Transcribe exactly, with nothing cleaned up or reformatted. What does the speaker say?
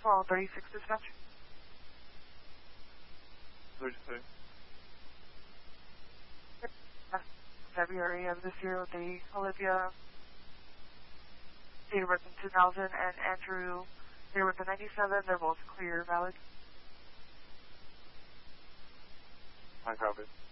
Swallow thirty-six dispatch. thirty-six. February of this year with the Olivia, date of birth in two thousand, and Andrew, date of birth in ninety-seven. They're both clear, valid. I copy.